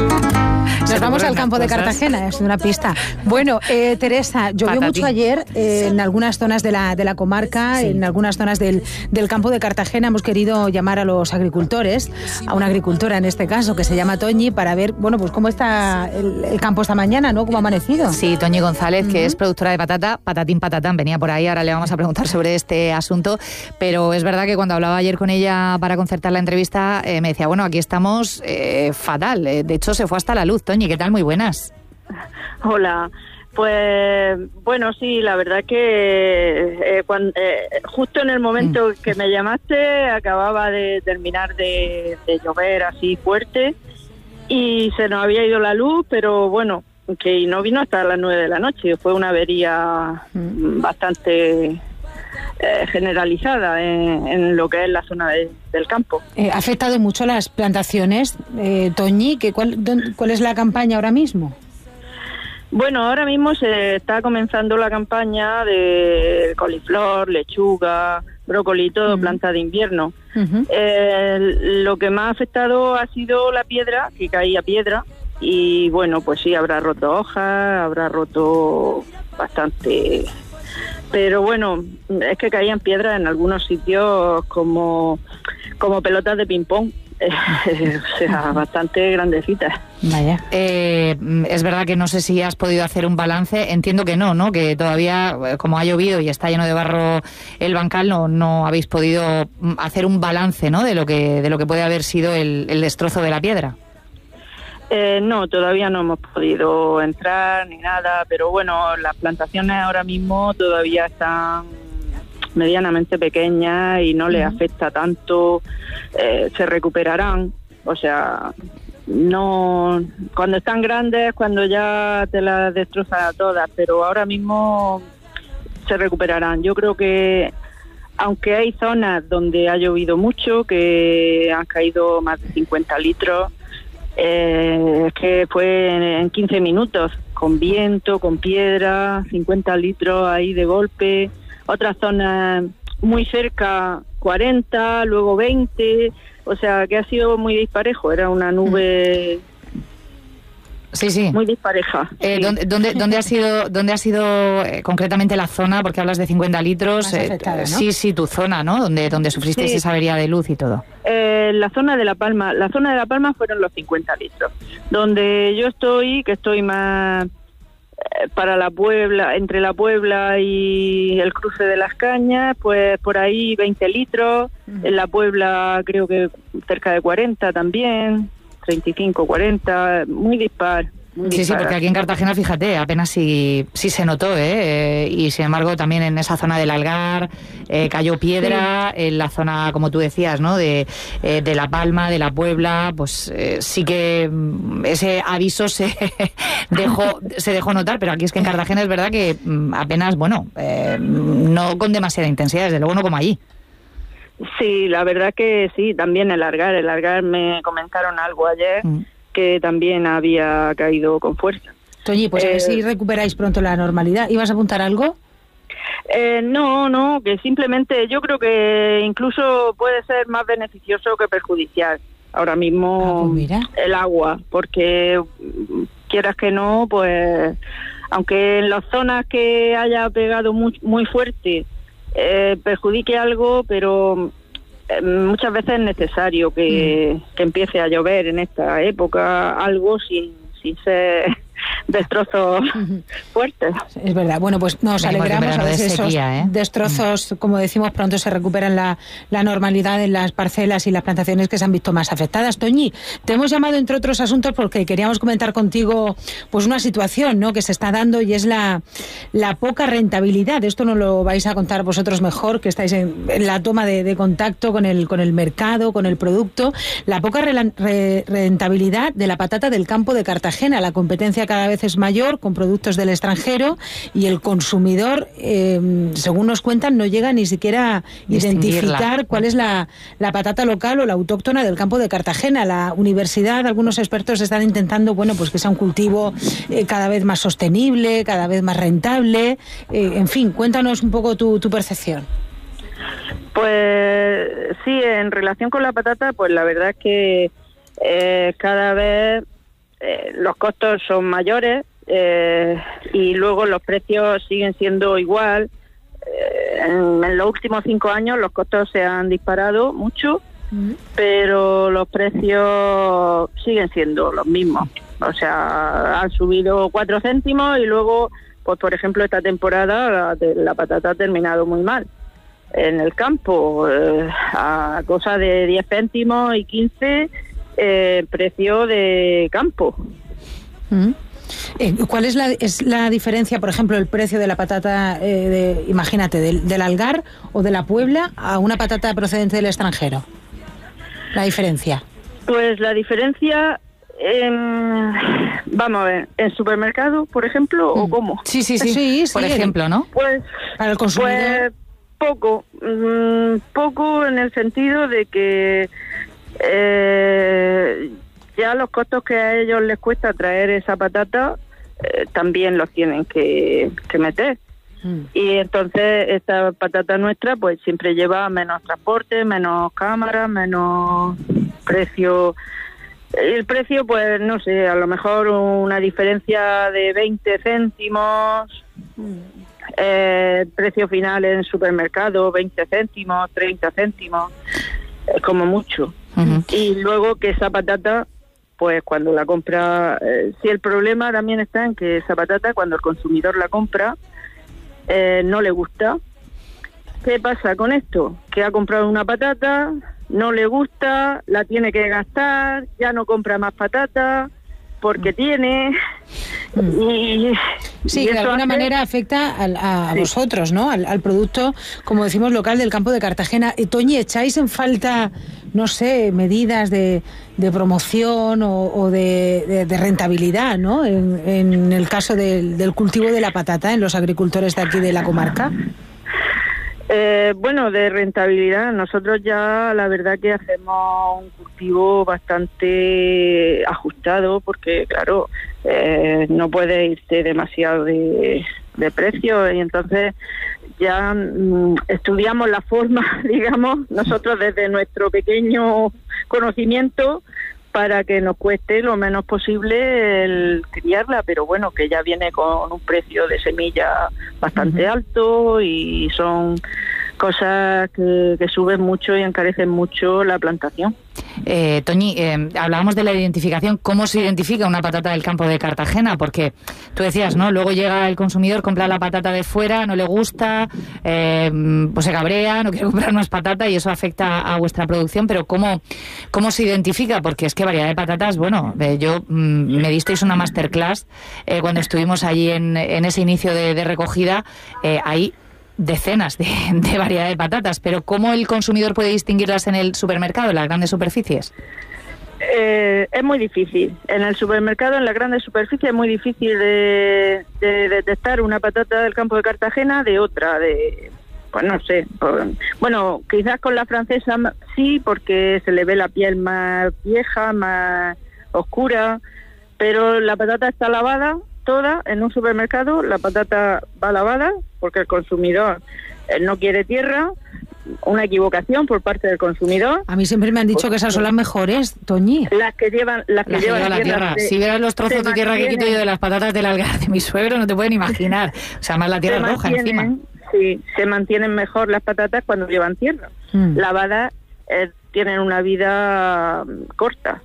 Nos vamos al campo de Cartagena, es una pista. Bueno, Teresa, llovió mucho ayer en algunas zonas de la comarca, sí. En algunas zonas del campo de Cartagena. Hemos querido llamar a los agricultores, a una agricultora en este caso, que se llama Toñi, para ver, bueno, pues cómo está el campo esta mañana, ¿no? ¿Cómo ha amanecido? Sí, Toñi González, que es productora de patata, patatín patatán, venía por ahí, ahora le vamos a preguntar sobre este asunto, pero es verdad que cuando hablaba ayer con ella para concertar la entrevista, me decía, bueno, aquí estamos fatal, de hecho se fue hasta la luz. Toñi, ¿qué tal? Muy buenas. Hola. Pues bueno, sí, la verdad que justo en el momento que me llamaste acababa de terminar de llover así fuerte y se nos había ido la luz, pero bueno, que no vino hasta las 9 de la noche. Fue una avería bastante generalizada en lo que es la zona del campo. ¿Ha afectado mucho las plantaciones, Toñi? ¿Cuál es la campaña ahora mismo? Bueno, ahora mismo se está comenzando la campaña de coliflor, lechuga, brócoli, todo planta de invierno. Lo que más ha afectado ha sido la piedra, que caía piedra, y bueno, pues sí, habrá roto hojas, habrá roto bastante. Pero bueno, es que caían piedras en algunos sitios como pelotas de ping-pong. O sea, bastante grandecitas. Vaya. Es verdad que no sé si has podido hacer un balance. Entiendo que no, que todavía, como ha llovido y está lleno de barro el bancal, no habéis podido hacer un balance, ¿no? de lo que puede haber sido el destrozo de la piedra. No, todavía no hemos podido entrar ni nada, pero bueno, las plantaciones ahora mismo todavía están medianamente pequeñas y no les afecta tanto, se recuperarán, o sea, no, cuando están grandes, cuando ya te las destrozan a todas, pero ahora mismo se recuperarán. Yo creo que aunque hay zonas donde ha llovido mucho, que han caído más de 50 litros, que fue en 15 minutos, con viento, con piedra, 50 litros ahí de golpe. Otras zonas muy cerca, 40, luego 20, o sea que ha sido muy disparejo, era una nube sí. muy dispareja. Sí. ¿Dónde ha sido concretamente la zona? Porque hablas de 50 litros. Más afectada, ¿no? Sí, tu zona, ¿no? Donde sufristeis esa avería de luz y todo. La zona de La Palma fueron los 50 litros. Donde yo estoy, que estoy más para la Puebla, entre la Puebla y el cruce de Las Cañas, pues por ahí 20 litros, en la Puebla creo que cerca de 40 también, 35, 40, muy dispar. Sí, porque aquí en Cartagena, fíjate, apenas sí se notó, y sin embargo también en esa zona del Algar cayó piedra, en la zona, como tú decías, ¿no? de La Palma, de la Puebla, pues sí que ese aviso se dejó notar, pero aquí es que en Cartagena es verdad que apenas, no con demasiada intensidad, desde luego no como allí. Sí, la verdad que sí, también el Algar me comentaron algo ayer, que también había caído con fuerza. Toñi, pues a ver si recuperáis pronto la normalidad. ¿Ibas a apuntar algo? No, que simplemente yo creo que incluso puede ser más beneficioso que perjudicial ahora mismo el agua, porque quieras que no, pues aunque en las zonas que haya pegado muy fuerte perjudique algo, pero muchas veces es necesario que empiece a llover en esta época algo sin ser destrozos fuertes. Es verdad. Bueno, pues nos alegramos a ver si esos destrozos, como decimos, pronto se recuperan la normalidad en las parcelas y las plantaciones que se han visto más afectadas. Toñi, te hemos llamado entre otros asuntos porque queríamos comentar contigo pues una situación, ¿no?, que se está dando, y es la poca rentabilidad. Esto nos lo vais a contar vosotros mejor, que estáis en la toma de contacto con el mercado, con el producto. La poca rentabilidad de la patata del campo de Cartagena. La competencia cada vez es mayor con productos del extranjero y el consumidor, según nos cuentan, no llega ni siquiera a identificar cuál es la patata local o la autóctona del campo de Cartagena. La universidad, algunos expertos están intentando, pues que sea un cultivo cada vez más sostenible, cada vez más rentable. En fin, cuéntanos un poco tu percepción. Pues sí, en relación con la patata, pues la verdad es que cada vez los costos son mayores y luego los precios siguen siendo igual. En los últimos 5 años los costos se han disparado mucho, pero los precios siguen siendo los mismos. O sea, han subido 4 céntimos y luego, pues por ejemplo, esta temporada la patata ha terminado muy mal. En el campo, a cosa de 10 céntimos y 15 precio de campo. ¿Cuál es la diferencia, por ejemplo, el precio de la patata, imagínate, del Algar o de la Puebla a una patata procedente del extranjero? ¿La diferencia? Pues la diferencia, vamos a ver, ¿en supermercado, por ejemplo, o cómo? Sí, por ejemplo, ¿no? Pues, para el consumidor. Pues poco en el sentido de que ya los costos que a ellos les cuesta traer esa patata también los tienen que meter. Y entonces esta patata nuestra pues siempre lleva menos transporte, menos cámaras, menos precio. El precio pues no sé, a lo mejor una diferencia de 20 céntimos, precio final en supermercado 20 céntimos, 30 céntimos, como mucho. Y luego que esa patata, pues cuando la compra, si el problema también está en que esa patata cuando el consumidor la compra no le gusta. ¿Qué pasa con esto? Que ha comprado una patata, no le gusta, la tiene que gastar, ya no compra más patata porque tiene. Sí, que de alguna manera afecta a vosotros, ¿no? Al producto, como decimos, local del campo de Cartagena. Toñi, ¿echáis en falta, no sé, medidas de promoción o de rentabilidad, ¿no? En el caso del cultivo de la patata en los agricultores de aquí de la comarca. Bueno, de rentabilidad, nosotros ya la verdad que hacemos un cultivo bastante ajustado porque, claro, no puede irse demasiado de precio y entonces ya estudiamos la forma, digamos, nosotros desde nuestro pequeño conocimiento para que nos cueste lo menos posible el criarla, pero bueno, que ya viene con un precio de semilla bastante alto y son cosas que suben mucho y encarecen mucho la plantación. Toñi, hablábamos de la identificación. ¿Cómo se identifica una patata del campo de Cartagena? Porque tú decías, ¿no? Luego llega el consumidor, compra la patata de fuera, no le gusta, pues se cabrea, no quiere comprar más patata y eso afecta a vuestra producción. Pero ¿cómo se identifica? Porque es que variedad de patatas, bueno, yo me disteis una masterclass cuando estuvimos allí en ese inicio de recogida. Hay decenas de variedad de patatas, pero ¿cómo el consumidor puede distinguirlas en el supermercado, en las grandes superficies? Es muy difícil. En el supermercado, en las grandes superficies, es muy difícil de detectar una patata del campo de Cartagena de otra, pues no sé. Bueno, quizás con la francesa sí, porque se le ve la piel más vieja, más oscura, pero la patata está lavada toda en un supermercado, la patata va lavada porque el consumidor no quiere tierra, una equivocación por parte del consumidor. A mí siempre me han dicho que esas son las mejores, Toñi. Las que llevan la tierra. Si vieras los trozos de tierra que quito yo de las patatas del Algar de mi suegro, no te pueden imaginar. O sea, más la tierra roja encima. Sí, se mantienen mejor las patatas cuando llevan tierra. Lavadas tienen una vida corta.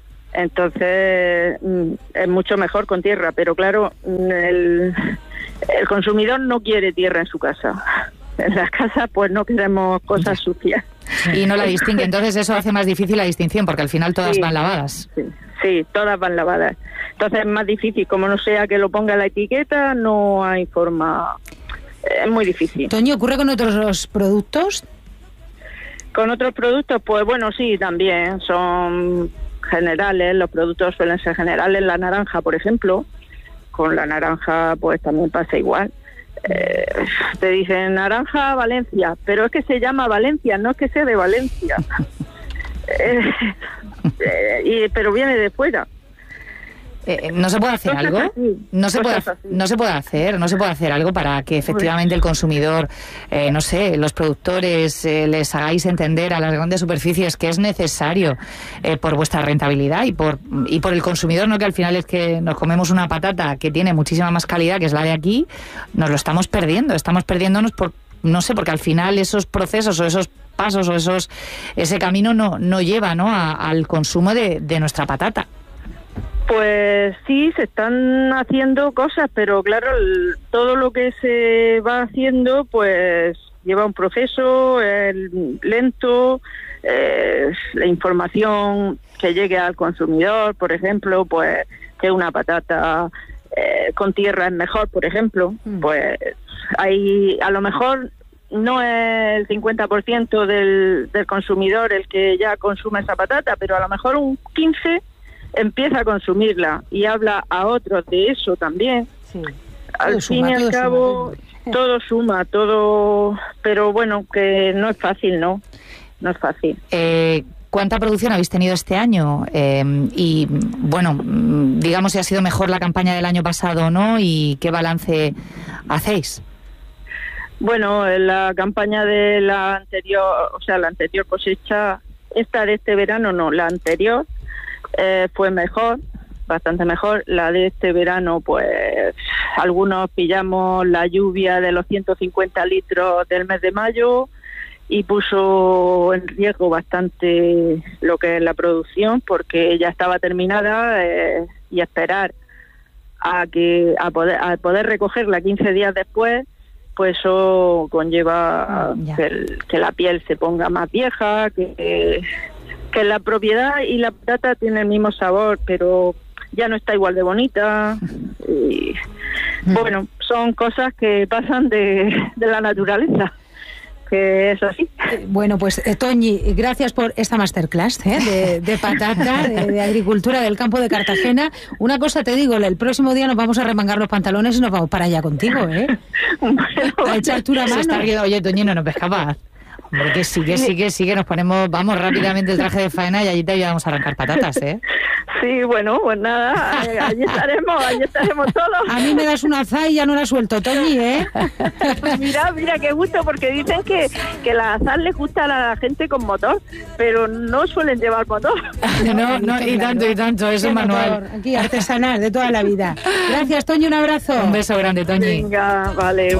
Entonces es mucho mejor con tierra, pero claro, el consumidor no quiere tierra en su casa. En las casas pues no queremos cosas sucias. Y no la distingue, entonces eso hace más difícil la distinción, porque al final todas van lavadas. Sí, todas van lavadas. Entonces es más difícil, como no sea que lo ponga en la etiqueta, no hay forma. Es muy difícil. Toño, ¿ocurre con otros productos? Con otros productos, pues bueno, sí, también son generales, los productos suelen ser generales. La naranja, por ejemplo, con la naranja pues también pasa igual. Te dicen naranja Valencia, pero es que se llama Valencia, no es que sea de Valencia. Pero viene de fuera. ¿No se puede hacer algo? ¿No se puede hacer algo para que efectivamente el consumidor, no sé, los productores, les hagáis entender a las grandes superficies que es necesario por vuestra rentabilidad y por el consumidor, ¿no? Que al final es que nos comemos una patata que tiene muchísima más calidad, que es la de aquí, nos lo estamos perdiéndonos no sé, porque al final esos procesos o esos pasos o ese camino no lleva, ¿no? al consumo de nuestra patata. Pues sí, se están haciendo cosas, pero claro, todo lo que se va haciendo pues lleva un proceso lento, la información que llegue al consumidor, por ejemplo, pues que una patata con tierra es mejor, por ejemplo, pues hay, a lo mejor no es el 50% del consumidor el que ya consume esa patata, pero a lo mejor un 15% empieza a consumirla y habla a otros de eso también. Sí. Al fin y al cabo, todo suma, pero bueno, que no es fácil, ¿no? No es fácil. ¿Cuánta producción habéis tenido este año? Y bueno, digamos si ha sido mejor la campaña del año pasado o no, y qué balance hacéis. Bueno, la campaña de la anterior cosecha, esta de este verano no, la anterior fue mejor, bastante mejor. La de este verano, pues algunos pillamos la lluvia de los 150 litros del mes de mayo y puso en riesgo bastante lo que es la producción, porque ya estaba terminada y esperar a poder recogerla 15 días después, pues eso conlleva que la piel se ponga más vieja, que la propiedad y la patata tienen el mismo sabor, pero ya no está igual de bonita. Y bueno, son cosas que pasan de la naturaleza, que es así. Bueno, pues Toñi, gracias por esta masterclass de patata, de agricultura del campo de Cartagena. Una cosa te digo, el próximo día nos vamos a remangar los pantalones y nos vamos para allá contigo, Bueno, a echarte una mano. Oye, Toñi, no nos ves capaz. Hombre, que sí, que nos ponemos, vamos rápidamente el traje de faena y allí te ayudamos a arrancar patatas, Sí, bueno, pues nada, allí estaremos todos. A mí me das una azada y ya no la suelto, Toñi, Pues mira, qué gusto, porque dicen que la azar le gusta a la gente con motor, pero no suelen llevar motor. No, y tanto, eso es manual. Motor, aquí, artesanal, de toda la vida. Gracias, Toñi, un abrazo. Un beso grande, Toñi. Venga, vale.